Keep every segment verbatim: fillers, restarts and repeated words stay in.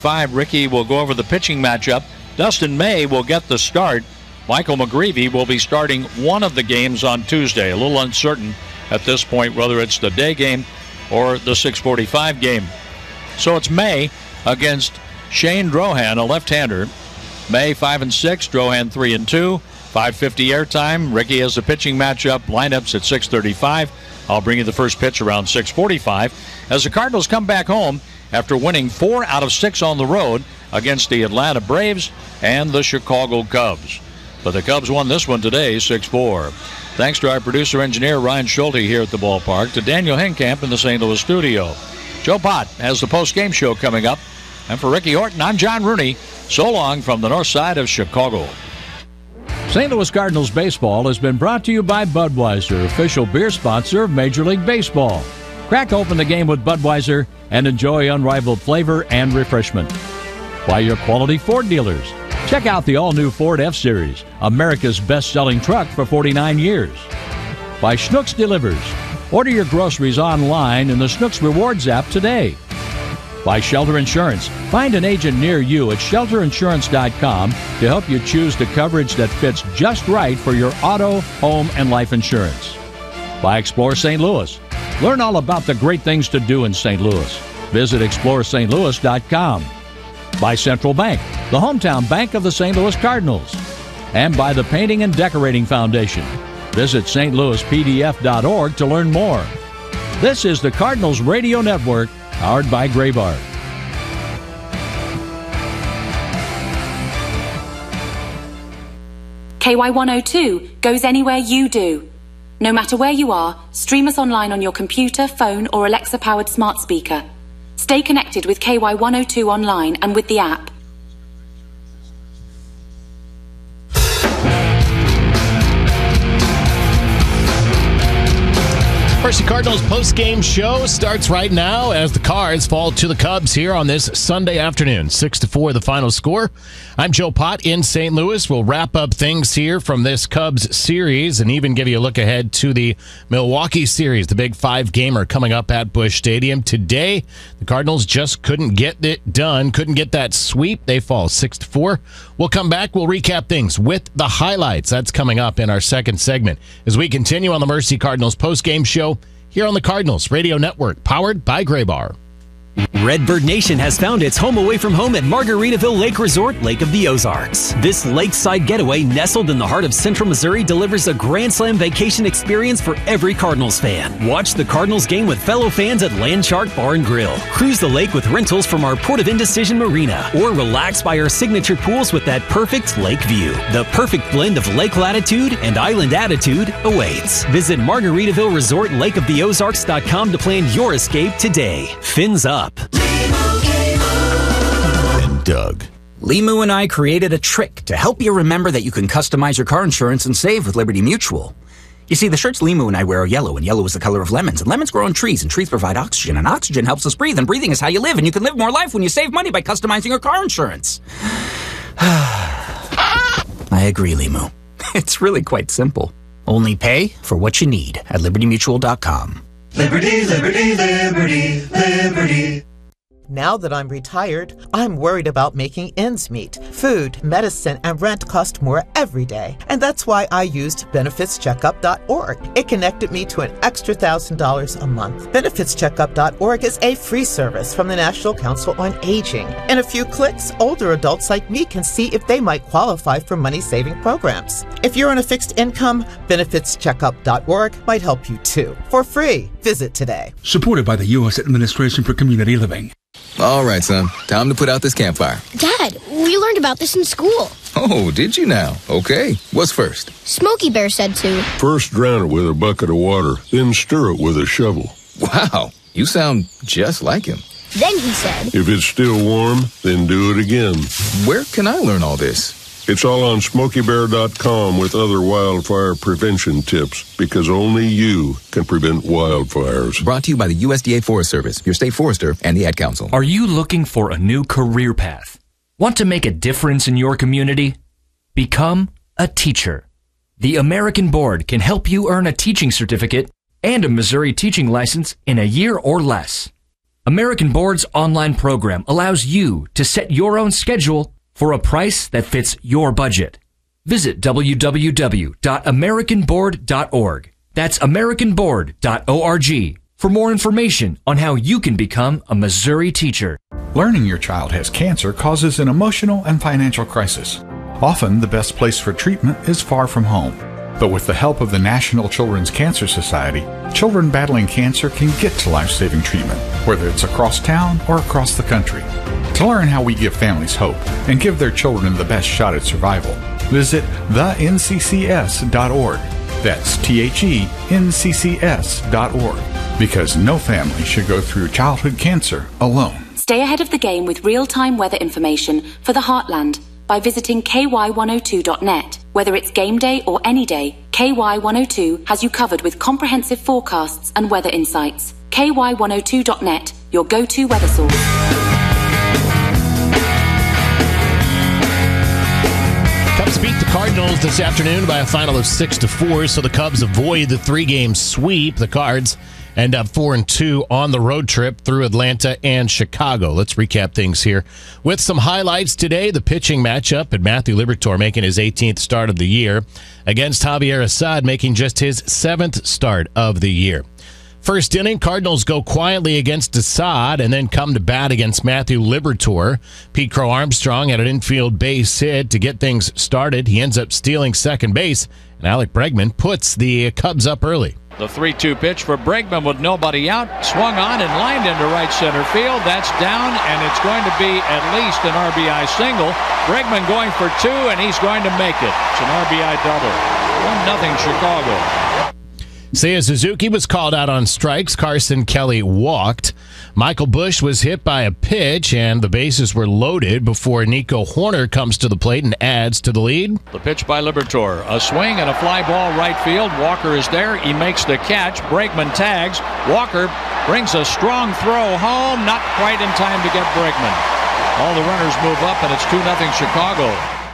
Five, Ricky will go over the pitching matchup. Dustin May will get the start. Michael McGreevy will be starting one of the games on Tuesday. A little uncertain at this point whether it's the day game or the six forty-five game. So it's May against Shane Drohan, a left-hander. May five and six, Drohan three and two. five fifty airtime. Ricky has the pitching matchup. Lineups at six thirty-five. I'll bring you the first pitch around six forty-five as the Cardinals come back home after winning four out of six on the road against the Atlanta Braves and the Chicago Cubs. But the Cubs won this one today, six four. Thanks to our producer-engineer Ryan Schulte here at the ballpark, to Daniel Henkamp in the Saint Louis studio. Joe Pott has the post-game show coming up. And for Ricky Horton, I'm John Rooney. So long from the north side of Chicago. Saint Louis Cardinals baseball has been brought to you by Budweiser, official beer sponsor of Major League Baseball. Crack open the game with Budweiser and enjoy unrivaled flavor and refreshment. By your quality Ford dealers. Check out the all-new Ford F-Series, America's best-selling truck for forty-nine years. By Schnucks Delivers. Order your groceries online in the Schnucks Rewards app today. By Shelter Insurance. Find an agent near you at shelter insurance dot com to help you choose the coverage that fits just right for your auto, home, and life insurance. By Explore Saint Louis. Learn all about the great things to do in Saint Louis. Visit explore st louis dot com. By Central Bank, the hometown bank of the Saint Louis Cardinals. And by the Painting and Decorating Foundation. Visit s t louis p d f dot org to learn more. This is the Cardinals Radio Network, powered by Graybar. K Y one oh two goes anywhere you do. No matter where you are, stream us online on your computer, phone, or Alexa-powered smart speaker. Stay connected with K Y one oh two online and with the app. Mercy Cardinals post-game show starts right now as the Cards fall to the Cubs here on this Sunday afternoon. six to four the final score. I'm Joe Pott in Saint Louis. We'll wrap up things here from this Cubs series and even give you a look ahead to the Milwaukee series, the big five-gamer coming up at Busch Stadium. Today, the Cardinals just couldn't get it done, couldn't get that sweep. They fall six to four. We'll come back. We'll recap things with the highlights. That's coming up in our second segment as we continue on the Mercy Cardinals post-game show here on the Cardinals Radio Network, powered by Graybar. Redbird Nation has found its home away from home at Margaritaville Lake Resort, Lake of the Ozarks. This lakeside getaway, nestled in the heart of central Missouri, delivers a Grand Slam vacation experience for every Cardinals fan. Watch the Cardinals game with fellow fans at Landshark Bar and Grill. Cruise the lake with rentals from our Port of Indecision Marina, or relax by our signature pools with that perfect lake view. The perfect blend of lake latitude and island attitude awaits. Visit Margaritaville Resort Lake of the Ozarks dot com to plan your escape today. Fins up. And Doug. Limu and I created a trick to help you remember that you can customize your car insurance and save with Liberty Mutual. You see, the shirts Limu and I wear are yellow, and yellow is the color of lemons, and lemons grow on trees, and trees provide oxygen, and oxygen helps us breathe, and breathing is how you live, and you can live more life when you save money by customizing your car insurance. I agree, Limu. It's really quite simple. Only pay for what you need at liberty mutual dot com. Liberty, liberty, liberty, liberty. Now that I'm retired, I'm worried about making ends meet. Food, medicine, and rent cost more every day. And that's why I used benefits checkup dot org. It connected me to an extra one thousand dollars a month. benefits checkup dot org is a free service from the National Council on Aging. In a few clicks, older adults like me can see if they might qualify for money-saving programs. If you're on a fixed income, benefits checkup dot org might help you too. For free. Visit today. Supported by the U S Administration for Community Living. All right, son. Time to put out this campfire. Dad, we learned about this in school. Oh, did you now? Okay. What's first? Smokey Bear said to. First drown it with a bucket of water, then stir it with a shovel. Wow. You sound just like him. Then he said. If it's still warm, then do it again. Where can I learn all this? It's all on smokey bear dot com with other wildfire prevention tips, because only you can prevent wildfires. Brought to you by the U S D A Forest Service, your state forester, and the Ad Council. Are you looking for a new career path? Want to make a difference in your community? Become a teacher. The American Board can help you earn a teaching certificate and a Missouri teaching license in a year or less. American Board's online program allows you to set your own schedule for a price that fits your budget. Visit w w w dot american board dot org. That's american board dot org for more information on how you can become a Missouri teacher. Learning your child has cancer causes an emotional and financial crisis. Often, the best place for treatment is far from home. But with the help of the National Children's Cancer Society, children battling cancer can get to life-saving treatment, whether it's across town or across the country. To learn how we give families hope and give their children the best shot at survival, visit the n c c s dot org. That's T H E N C C S dot org. Because no family should go through childhood cancer alone. Stay ahead of the game with real-time weather information for the Heartland by visiting K Y one oh two dot net. Whether it's game day or any day, K Y one oh two has you covered with comprehensive forecasts and weather insights. K Y one oh two dot net, your go-to weather source. Cubs beat the Cardinals this afternoon by a final of six to four, so the Cubs avoid the three-game sweep. The Cards end up four and two on the road trip through Atlanta and Chicago. Let's recap things here with some highlights today. The pitching matchup, and Matthew Liberatore making his eighteenth start of the year against Javier Assad, making just his seventh start of the year. First inning, Cardinals go quietly against Assad and then come to bat against Matthew Liberatore. Pete Crow Armstrong had an infield base hit to get things started. He ends up stealing second base, and Alec Bregman puts the Cubs up early. The three two pitch for Bregman with nobody out. Swung on and lined into right center field. That's down, and it's going to be at least an R B I single. Bregman going for two, and he's going to make it. It's an R B I double. one nothing Chicago. Seiya Suzuki was called out on strikes. Carson Kelly walked. Michael Busch was hit by a pitch, and the bases were loaded before Nico Horner comes to the plate and adds to the lead. The pitch by Liberatore. A swing and a fly ball right field. Walker is there. He makes the catch. Bregman tags. Walker brings a strong throw home. Not quite in time to get Bregman. All the runners move up, and it's two nothing Chicago.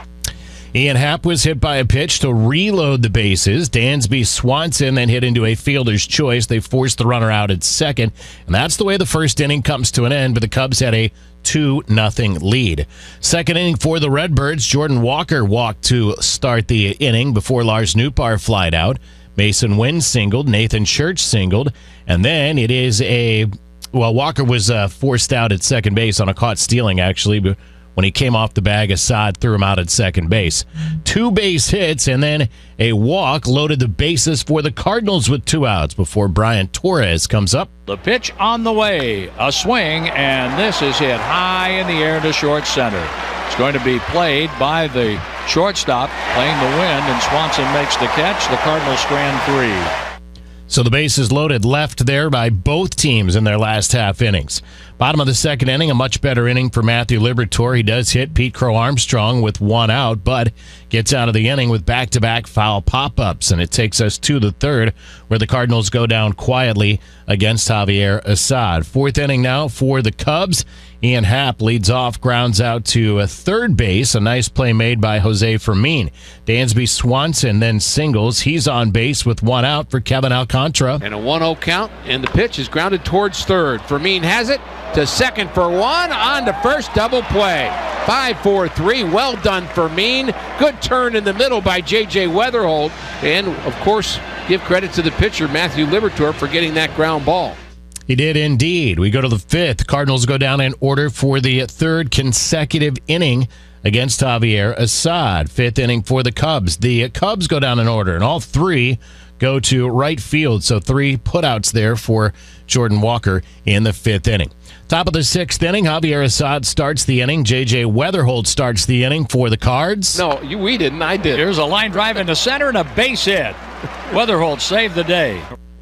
Ian Happ was hit by a pitch to reload the bases. Dansby Swanson then hit into a fielder's choice. They forced the runner out at second, and that's the way the first inning comes to an end, but the Cubs had a two nothing lead. Second inning for the Redbirds, Jordan Walker walked to start the inning before Lars Nootbaar flied out. Mason Wynn singled, Nathan Church singled, and then it is a, well, Walker was uh, forced out at second base on a caught stealing, actually, but when he came off the bag, Assad threw him out at second base. Two base hits and then a walk loaded the bases for the Cardinals with two outs before Brian Torres comes up. The pitch on the way. A swing, and this is hit high in the air to short center. It's going to be played by the shortstop, playing the wind, and Swanson makes the catch. The Cardinals strand three. So the bases loaded left there by both teams in their last half innings. Bottom of the second inning, a much better inning for Matthew Liberatore. He does hit Pete Crow Armstrong with one out, but gets out of the inning with back-to-back foul pop-ups, and it takes us to the third, where the Cardinals go down quietly against Javier Assad. Fourth inning now for the Cubs. Ian Happ leads off, grounds out to a third base. A nice play made by Jose Fermin. Dansby Swanson then singles. He's on base with one out for Kevin Alcantara. And a one oh count, and the pitch is grounded towards third. Fermin has it to second for one. On to first, double play. five four three. Well done, Fermin. Good turn in the middle by J J Weatherholt. And, of course, give credit to the pitcher, Matthew Liberatore, for getting that ground ball. He did indeed. We go to the fifth. Cardinals go down in order for the third consecutive inning against Javier Assad. Fifth inning for the Cubs. The Cubs go down in order, and all three go to right field. So three putouts there for Jordan Walker in the fifth inning. Top of the sixth inning, Javier Assad starts the inning. J J Weatherholt starts the inning for the Cards. No, you, we didn't. I did. Here's a line drive into center and a base hit. Weatherholt saved the day.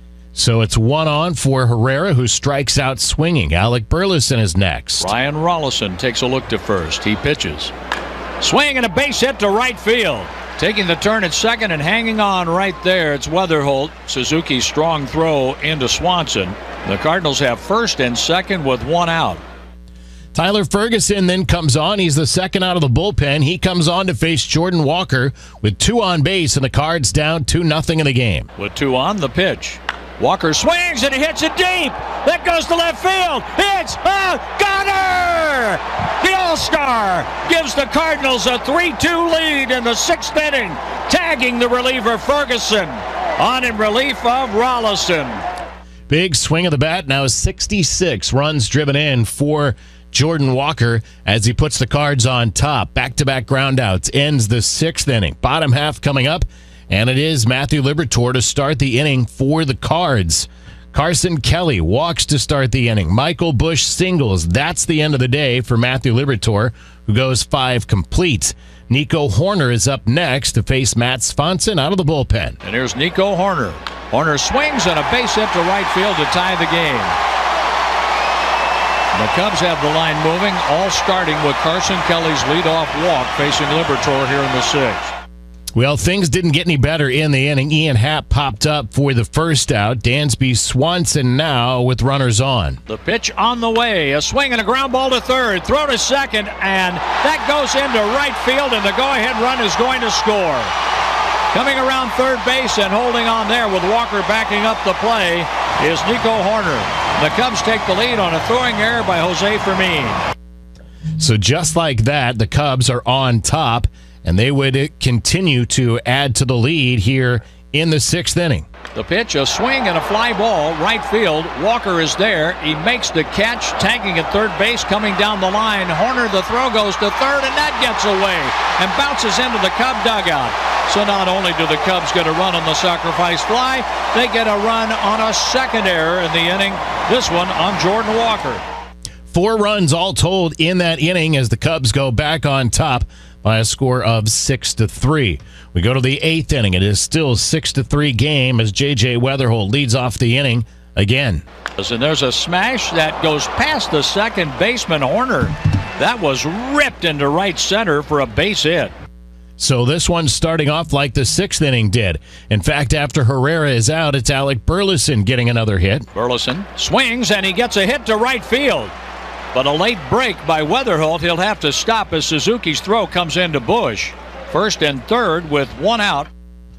So it's one on for Herrera, who strikes out swinging. Alec Burleson is next. Ryan Rollison takes a look to first. He pitches. Swing and a base hit to right field. Taking the turn at second and hanging on right there. It's Weatherholt. Suzuki's strong throw into Swanson. The Cardinals have first and second with one out. Tyler Ferguson then comes on. He's the second out of the bullpen. He comes on to face Jordan Walker with two on base, and the Cards down two nothing in the game. With two on, the pitch. Walker swings and he hits it deep. That goes to left field. It's a gunner! The All-Star gives the Cardinals a three two lead in the sixth inning, tagging the reliever Ferguson on in relief of Rollison. Big swing of the bat. Now sixty-six runs driven in for Jordan Walker as he puts the Cards on top. Back-to-back groundouts ends the sixth inning. Bottom half coming up, and it is Matthew Liberatore to start the inning for the Cards. Carson Kelly walks to start the inning. Michael Busch singles. That's the end of the day for Matthew Liberatore, who goes five complete. Nico Horner is up next to face Matt Swanson out of the bullpen. And here's Nico Horner. Horner swings and a base hit to right field to tie the game. The Cubs have the line moving, all starting with Carson Kelly's leadoff walk facing Liberatore here in the sixth. Well, things didn't get any better in the inning. Ian Happ popped up for the first out. Dansby Swanson now with runners on. The pitch on the way. A swing and a ground ball to third. Throw to second, and that goes into right field, and the go-ahead run is going to score. Coming around third base and holding on there with Walker backing up the play is Nico Horner. The Cubs take the lead on a throwing error by Jose Fermin. So just like that, the Cubs are on top, and they would continue to add to the lead here in the sixth inning. The pitch, a swing and a fly ball, right field. Walker is there. He makes the catch, tagging at third base, coming down the line. Horner, the throw goes to third, and that gets away and bounces into the Cub dugout. So not only do the Cubs get a run on the sacrifice fly, they get a run on a second error in the inning, this one on Jordan Walker. Four runs all told in that inning as the Cubs go back on top by a score of six to three. We go to the eighth inning. It is still six to three game as J J Weatherholt leads off the inning again. And there's a smash that goes past the second baseman Horner. That was ripped into right center for a base hit. So this one's starting off like the sixth inning did. In fact, after Herrera is out, it's Alec Burleson getting another hit. Burleson swings and he gets a hit to right field. But a late break by Weatherholt. He'll have to stop as Suzuki's throw comes into Busch. First and third with one out.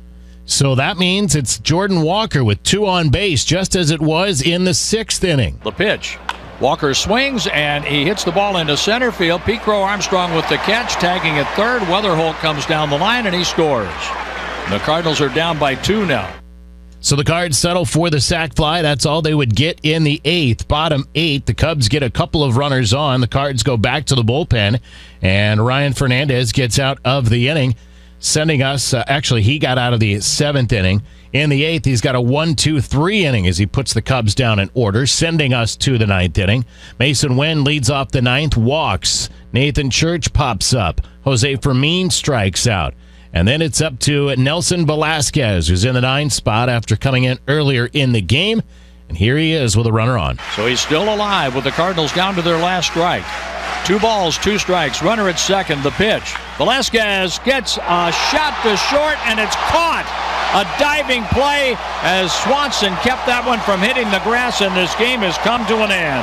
So that means it's Jordan Walker with two on base, just as it was in the sixth inning. The pitch. Walker swings and he hits the ball into center field. Pete Crow Armstrong with the catch, tagging at third. Weatherholt comes down the line and he scores. The Cardinals are down by two now. So the Cards settle for the sac fly. That's all they would get in the eighth. Bottom eight, the Cubs get a couple of runners on. The Cards go back to the bullpen, and Ryan Fernandez gets out of the inning, sending us, uh, actually, he got out of the seventh inning. In the eighth, he's got a one two three inning as he puts the Cubs down in order, sending us to the ninth inning. Mason Wynn leads off the ninth, walks. Nathan Church pops up. Jose Fermin strikes out. And then it's up to Nelson Velasquez, who's in the ninth spot after coming in earlier in the game. And here he is with a runner on. So he's still alive with the Cardinals down to their last strike. Two balls, two strikes. Runner at second, the pitch. Velasquez gets a shot to short, and it's caught. A diving play as Swanson kept that one from hitting the grass, and this game has come to an end.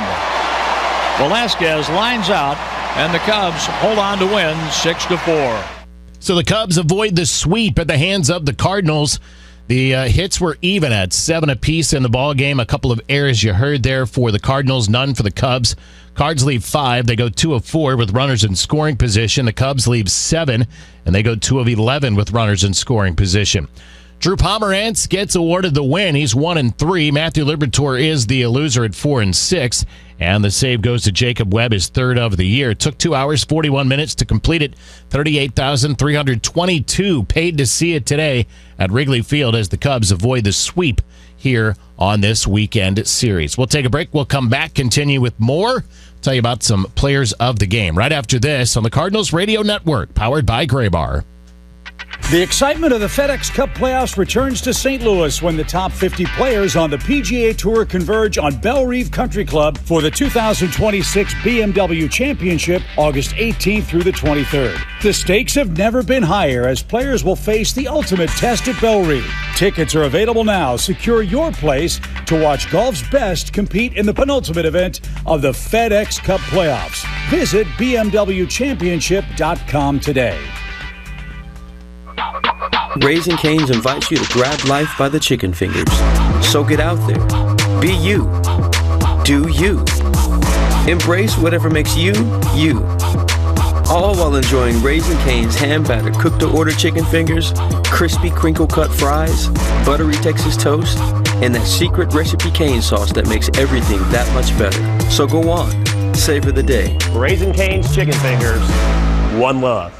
Velasquez lines out, and the Cubs hold on to win six to four. So the Cubs avoid the sweep at the hands of the Cardinals. The uh, hits were even at seven apiece in the ball game. A couple of errors you heard there for the Cardinals, none for the Cubs. Cards leave five. They go two of four with runners in scoring position. The Cubs leave seven, and they go two of eleven with runners in scoring position. Drew Pomerantz gets awarded the win. He's one and three. Matthew Liberatore is the loser at four and six. And the save goes to Jacob Webb, his third of the year. It took two hours, forty-one minutes to complete it. thirty-eight thousand three hundred twenty-two paid to see it today at Wrigley Field as the Cubs avoid the sweep here on this weekend series. We'll take a break. We'll come back, continue with more. Tell you about some players of the game right after this on the Cardinals Radio Network, powered by Graybar. The excitement of the FedEx Cup playoffs returns to Saint Louis when the top fifty players on the P G A Tour converge on Bellerive Country Club for the two thousand twenty-six B M W Championship, August eighteenth through the twenty-third. The stakes have never been higher as players will face the ultimate test at Bellerive. Tickets are available now. Secure your place to watch golf's best compete in the penultimate event of the FedEx Cup playoffs. Visit B M W championship dot com today. Raising Cane's invites you to grab life by the chicken fingers. So get out there. Be you. Do you. Embrace whatever makes you, you. All while enjoying Raising Cane's hand-battered cooked-to-order chicken fingers, crispy crinkle-cut fries, buttery Texas toast, and that secret recipe cane sauce that makes everything that much better. So go on, savor the day. Raising Cane's chicken fingers, one love.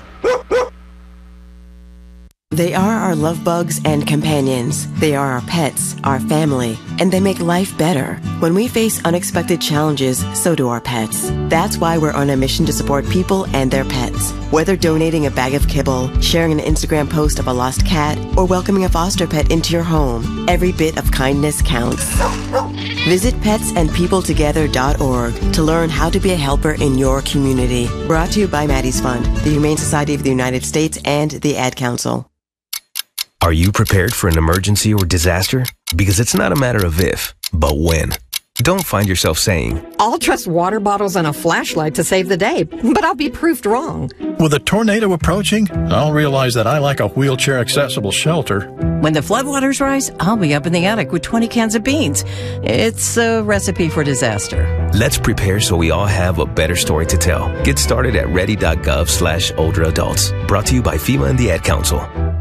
They are our love bugs and companions. They are our pets, our family, and they make life better. When we face unexpected challenges, so do our pets. That's why we're on a mission to support people and their pets. Whether donating a bag of kibble, sharing an Instagram post of a lost cat, or welcoming a foster pet into your home, every bit of kindness counts. Visit pets and people together dot org to learn how to be a helper in your community. Brought to you by Maddie's Fund, the Humane Society of the United States, and the Ad Council. Are you prepared for an emergency or disaster? Because it's not a matter of if, but when. Don't find yourself saying, I'll trust water bottles and a flashlight to save the day, but I'll be proved wrong. With a tornado approaching, I'll realize that I lack a wheelchair-accessible shelter. When the floodwaters rise, I'll be up in the attic with twenty cans of beans. It's a recipe for disaster. Let's prepare so we all have a better story to tell. Get started at ready.gov slash older adults. Brought to you by FEMA and the Ad Council.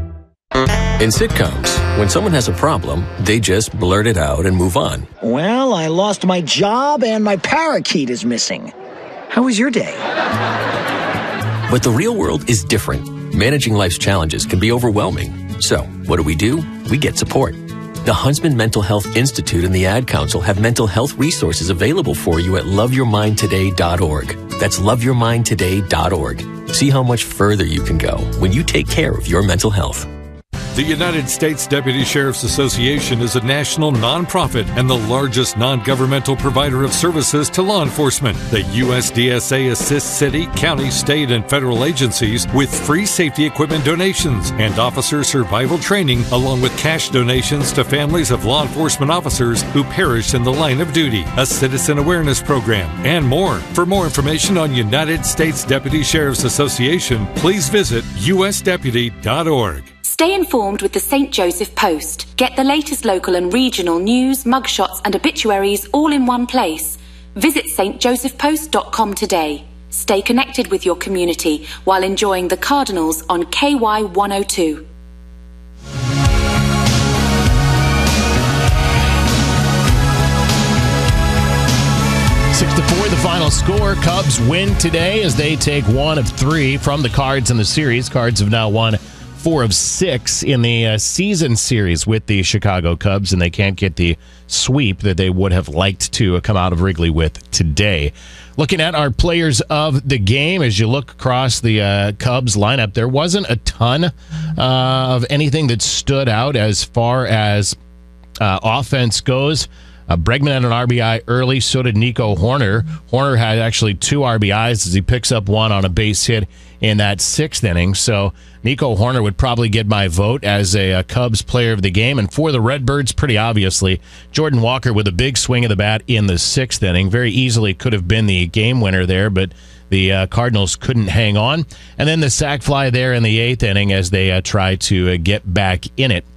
In sitcoms, when someone has a problem, they just blurt it out and move on. Well, I lost my job and my parakeet is missing. How was your day? But the real world is different. Managing life's challenges can be overwhelming. So, what do we do? We get support. The Huntsman Mental Health Institute and the Ad Council have mental health resources available for you at love your mind today dot org. That's love your mind today dot org. See how much further you can go when you take care of your mental health. The United States Deputy Sheriff's Association is a national nonprofit and the largest non-governmental provider of services to law enforcement. The U S D S A assists city, county, state, and federal agencies with free safety equipment donations and officer survival training, along with cash donations to families of law enforcement officers who perished in the line of duty, a citizen awareness program, and more. For more information on United States Deputy Sheriff's Association, please visit U S deputy dot org. Stay informed with the Saint Joseph Post. Get the latest local and regional news, mugshots and obituaries all in one place. Visit st joseph post dot com today. Stay connected with your community while enjoying the Cardinals on K Y one oh two. Six to four, the final score. Cubs win today as they take one of three from the Cards in the series. Cards have now won four of six in the uh, season series with the Chicago Cubs, and they can't get the sweep that they would have liked to come out of Wrigley with today. Looking at our players of the game, as you look across the uh, Cubs lineup, there wasn't a ton uh, of anything that stood out as far as uh, offense goes. Uh, Bregman had an R B I early, so did Nico Horner. Horner had actually two R B Is as he picks up one on a base hit in that sixth inning. So Nico Horner would probably get my vote as a, a Cubs player of the game. And for the Redbirds, pretty obviously, Jordan Walker with a big swing of the bat in the sixth inning. Very easily could have been the game winner there, but the uh, Cardinals couldn't hang on. And then the sac fly there in the eighth inning as they uh, try to uh, get back in it.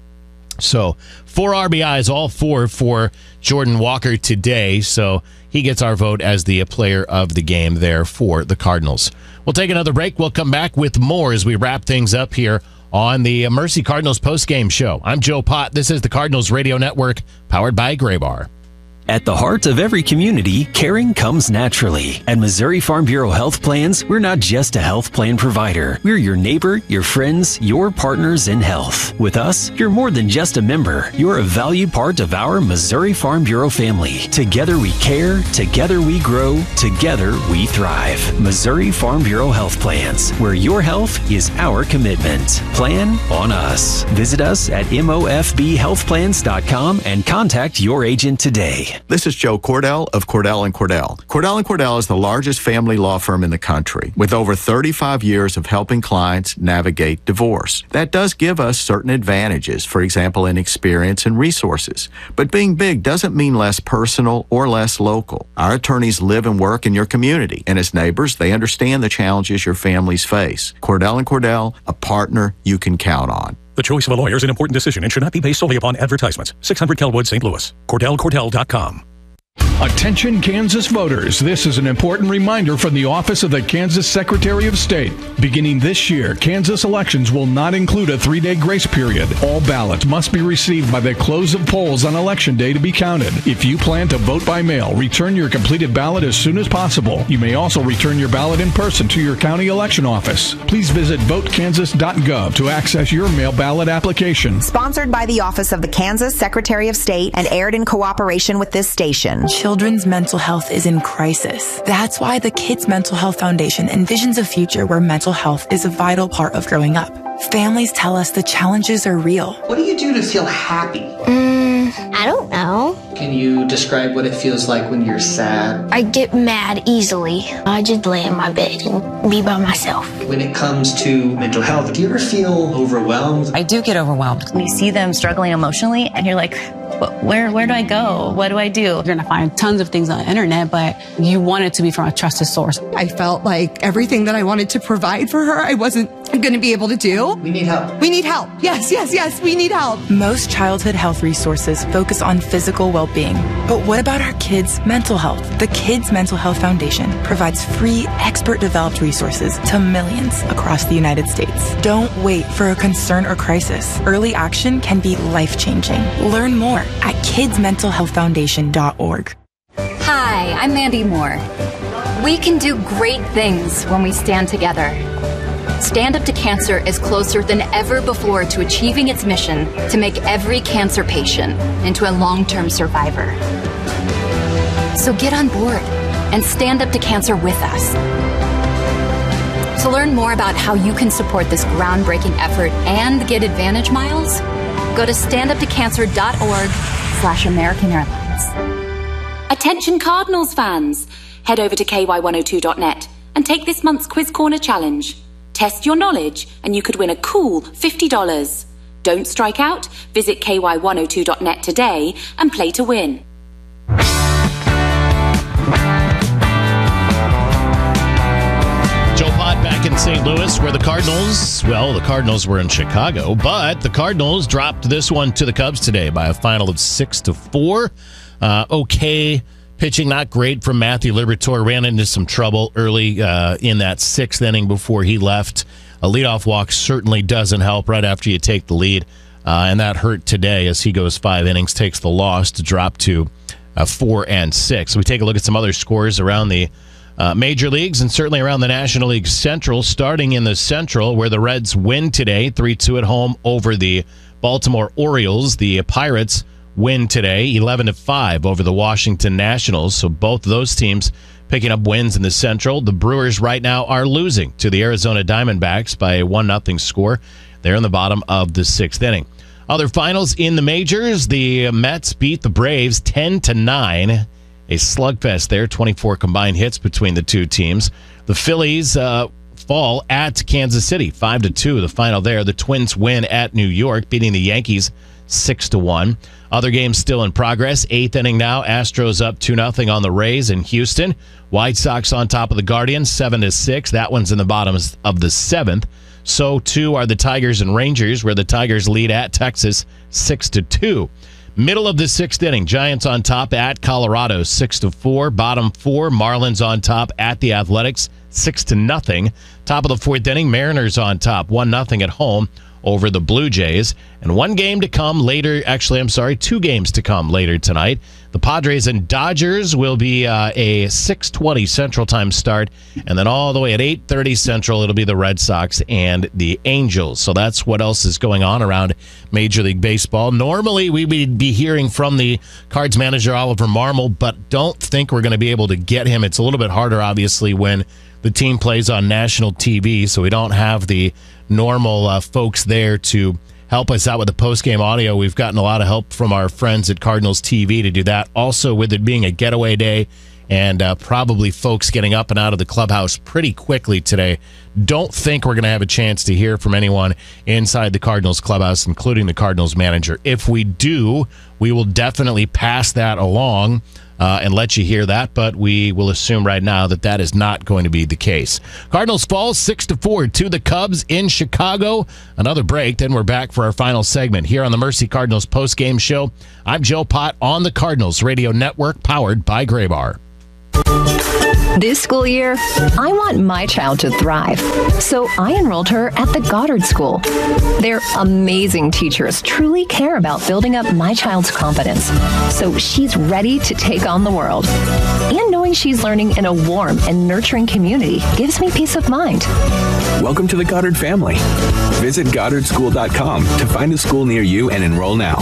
So four R B Is, all four for Jordan Walker today. So he gets our vote as the player of the game there for the Cardinals. We'll take another break. We'll come back with more as we wrap things up here on the Mercy Cardinals postgame show. I'm Joe Pott. This is the Cardinals Radio Network, powered by Graybar. At the heart of every community, caring comes naturally. At Missouri Farm Bureau Health Plans, we're not just a health plan provider. We're your neighbor, your friends, your partners in health. With us, you're more than just a member. You're a valued part of our Missouri Farm Bureau family. Together we care, together we grow, together we thrive. Missouri Farm Bureau Health Plans, where your health is our commitment. Plan on us. Visit us at M O F B health plans dot com and contact your agent today. This is Joe Cordell of Cordell and Cordell. Cordell and Cordell is the largest family law firm in the country with over thirty-five years of helping clients navigate divorce. That does give us certain advantages, for example, in experience and resources. But being big doesn't mean less personal or less local. Our attorneys live and work in your community, and as neighbors, they understand the challenges your families face. Cordell and Cordell, a partner you can count on. The choice of a lawyer is an important decision and should not be based solely upon advertisements. six hundred Kelwood, Saint Louis. Cordell Cordell dot com. Attention Kansas voters, this is an important reminder from the Office of the Kansas Secretary of State. Beginning this year, Kansas elections will not include a three-day grace period. All ballots must be received by the close of polls on Election Day to be counted. If you plan to vote by mail, return your completed ballot as soon as possible. You may also return your ballot in person to your county election office. Please visit vote kansas dot gov to access your mail ballot application. Sponsored by the Office of the Kansas Secretary of State and aired in cooperation with this station. Children's mental health is in crisis. That's why the Kids Mental Health Foundation envisions a future where mental health is a vital part of growing up. Families tell us the challenges are real. What do you do to feel happy? Mm, I don't know. Can you describe what it feels like when you're sad? I get mad easily. I just lay in my bed and be by myself. When it comes to mental health, do you ever feel overwhelmed? I do get overwhelmed. When you see them struggling emotionally and you're like, where where do I go? What do I do? You're going to find tons of things on the internet, but you want it to be from a trusted source. I felt like everything that I wanted to provide for her, I wasn't going to be able to do. We need help. We need help. Yes, yes, yes, we need help. Most childhood health resources focus on physical well-being. But what about our kids' mental health? The Kids Mental Health Foundation provides free, expert-developed resources to millions across the United States. Don't wait for a concern or crisis. Early action can be life-changing. Learn more at kids mental health foundation dot org. Hi, I'm Mandy Moore. We can do great things when we stand together. Stand Up to Cancer is closer than ever before to achieving its mission to make every cancer patient into a long-term survivor. So get on board and stand up to cancer with us. To learn more about how you can support this groundbreaking effort and get Advantage Miles, go to stand up to cancer dot org slash American Airlines. Attention Cardinals fans! Head over to K Y one oh two dot net and take this month's Quiz Corner Challenge. Test your knowledge and you could win a cool fifty dollars. Don't strike out. Visit K Y one oh two dot net today and play to win. Joe Pot back in Saint Louis, where the Cardinals, well, the Cardinals were in Chicago, but the Cardinals dropped this one to the Cubs today by a final of six to four. Uh, okay pitching, not great from Matthew Liberatore. Ran into some trouble early uh, in that sixth inning before he left. A leadoff walk certainly doesn't help right after you take the lead, uh, and that hurt today as he goes five innings, takes the loss to drop to uh, four and six. So we take a look at some other scores around the Uh, major leagues and certainly around the National League Central, starting in the Central where the Reds win today, three two at home over the Baltimore Orioles. The Pirates win today, eleven to five over the Washington Nationals. So both of those teams picking up wins in the Central. The Brewers right now are losing to the Arizona Diamondbacks by a one nothing score. They're in the bottom of the sixth inning. Other finals in the majors, the Mets beat the Braves ten to nine. A slugfest there, twenty-four combined hits between the two teams. The Phillies uh, fall at Kansas City, five to two, the final there. The Twins win at New York, beating the Yankees six to one. Other games still in progress. Eighth inning now, Astros up two nothing on the Rays in Houston. White Sox on top of the Guardians, seven to six. That one's in the bottom of the seventh. So too are the Tigers and Rangers, where the Tigers lead at Texas six to two. Middle of the sixth inning, Giants on top at Colorado, six to four. Bottom four, Marlins on top at the Athletics, six to nothing. Top of the fourth inning, Mariners on top, one nothing at home over the Blue Jays. And one game to come later, actually, I'm sorry, two games to come later tonight. The Padres and Dodgers will be uh, a six twenty Central Time start. And then all the way at eight thirty Central, it'll be the Red Sox and the Angels. So that's what else is going on around Major League Baseball. Normally, we would be hearing from the Cards manager, Oliver Marmol, but don't think we're going to be able to get him. It's a little bit harder, obviously, when the team plays on national T V, so we don't have the normal uh, folks there to help us out with the post-game audio. We've gotten a lot of help from our friends at Cardinals T V to do that. Also, with it being a getaway day and uh, probably folks getting up and out of the clubhouse pretty quickly today, don't think we're going to have a chance to hear from anyone inside the Cardinals clubhouse, including the Cardinals manager. If we do, we will definitely pass that along uh, and let you hear that, but we will assume right now that that is not going to be the case. Cardinals fall six to four to the Cubs in Chicago. Another break, then we're back for our final segment here on the Mercy Cardinals post-game show. I'm Joe Pott on the Cardinals Radio Network, powered by Graybar. This school year, I want my child to thrive, so I enrolled her at the Goddard School. Their amazing teachers truly care about building up my child's confidence, so she's ready to take on the world. And knowing she's learning in a warm and nurturing community gives me peace of mind. Welcome to the Goddard family. Visit goddard school dot com to find a school near you and enroll now.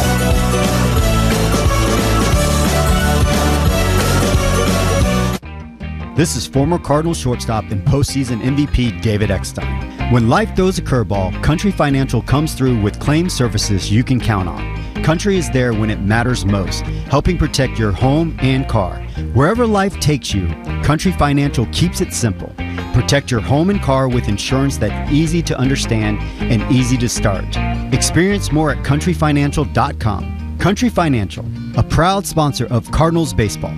This is former Cardinals shortstop and postseason M V P David Eckstein. When life throws a curveball, Country Financial comes through with claim services you can count on. Country is there when it matters most, helping protect your home and car. Wherever life takes you, Country Financial keeps it simple. Protect your home and car with insurance that's easy to understand and easy to start. Experience more at country financial dot com. Country Financial, a proud sponsor of Cardinals baseball.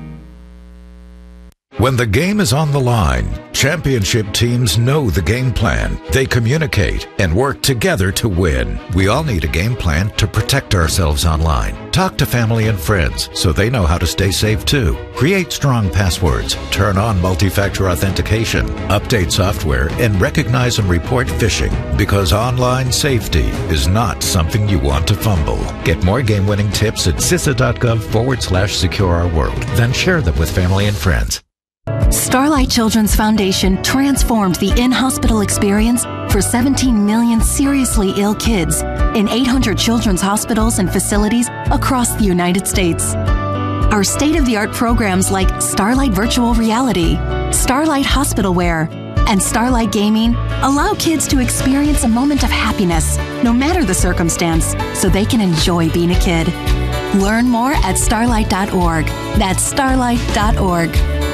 When the game is on the line, championship teams know the game plan. They communicate and work together to win. We all need a game plan to protect ourselves online. Talk to family and friends so they know how to stay safe too. Create strong passwords, turn on multi-factor authentication, update software, and recognize and report phishing, because online safety is not something you want to fumble. Get more game-winning tips at C I S A dot gov forward slash secure our world. Then share them with family and friends. Starlight Children's Foundation transformed the in-hospital experience for seventeen million seriously ill kids in eight hundred children's hospitals and facilities across the United States. Our state-of-the-art programs like Starlight Virtual Reality, Starlight Hospital Wear, and Starlight Gaming allow kids to experience a moment of happiness, no matter the circumstance, so they can enjoy being a kid. Learn more at starlight dot org. That's starlight dot org.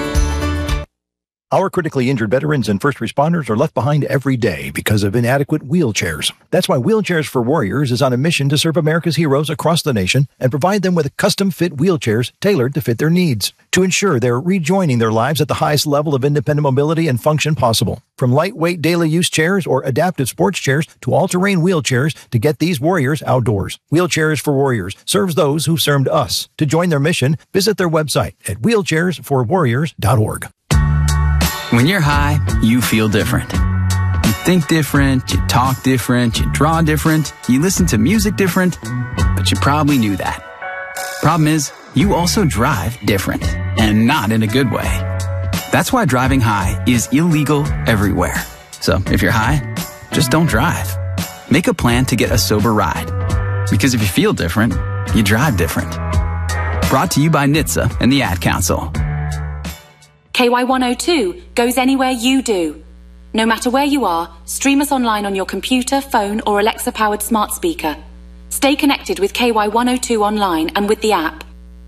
Our critically injured veterans and first responders are left behind every day because of inadequate wheelchairs. That's why Wheelchairs for Warriors is on a mission to serve America's heroes across the nation and provide them with custom-fit wheelchairs tailored to fit their needs, to ensure they're rejoining their lives at the highest level of independent mobility and function possible. From lightweight daily use chairs or adaptive sports chairs to all-terrain wheelchairs to get these warriors outdoors. Wheelchairs for Warriors serves those who served us. To join their mission, visit their website at wheelchairs for warriors dot org. When you're high, you feel different. You think different, you talk different, you draw different, you listen to music different, but you probably knew that. Problem is, you also drive different, and not in a good way. That's why driving high is illegal everywhere. So if you're high, just don't drive. Make a plan to get a sober ride. Because if you feel different, you drive different. Brought to you by N H T S A and the Ad Council. K Y one oh two goes anywhere you do. No matter where you are, stream us online on your computer, phone, or Alexa-powered smart speaker. Stay connected with K Y one oh two online and with the app.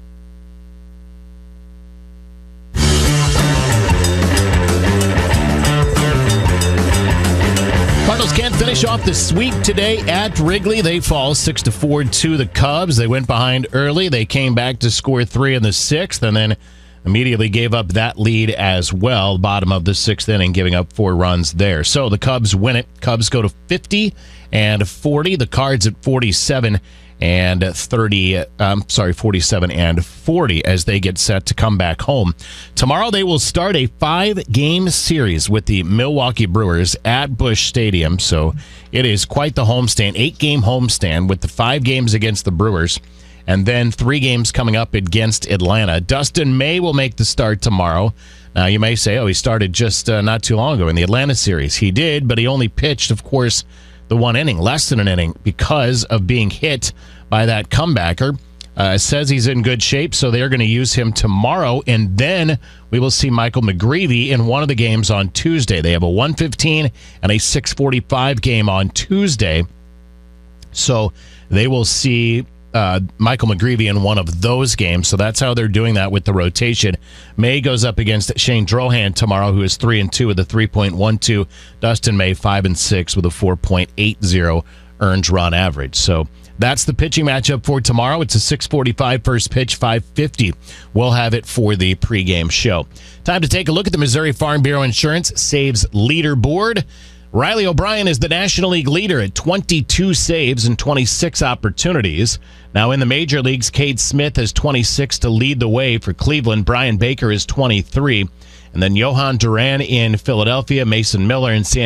Cardinals can't finish off the sweep today at Wrigley. They fall six to four to the Cubs. They went behind early. They came back to score three in the sixth, and then immediately gave up that lead as well, bottom of the sixth inning, giving up four runs there. So the Cubs win it. Cubs go to fifty and forty. The Cards at forty-seven and thirty. I'm sorry, forty-seven and forty as they get set to come back home. Tomorrow they will start a five-game series with the Milwaukee Brewers at Busch Stadium. So it is quite the homestand, eight-game homestand with the five games against the Brewers. And then three games coming up against Atlanta. Dustin May will make the start tomorrow. Now, you may say, oh, he started just uh, not too long ago in the Atlanta series. He did, but he only pitched, of course, the one inning, less than an inning, because of being hit by that comebacker. Uh, says he's in good shape, so they're going to use him tomorrow. And then we will see Michael McGreevy in one of the games on Tuesday. They have a one fifteen and a six forty-five game on Tuesday. So they will see Uh, Michael McGreevy in one of those games. So that's how they're doing that with the rotation. May goes up against Shane Drohan tomorrow, who is three and two with a three point one two. Dustin May five and six with a four point eight oh earned run average. So That's the pitching matchup for tomorrow. It's a six forty-five first pitch, five fifty. We'll have it for the pregame show. Time to take a look at the Missouri Farm Bureau Insurance Saves Leaderboard. Riley O'Brien is the National League leader at twenty-two saves and twenty-six opportunities. Now in the major leagues, Cade Smith has twenty-six to lead the way for Cleveland. Brian Baker is twenty-three. And then Johan Duran in Philadelphia, Mason Miller in San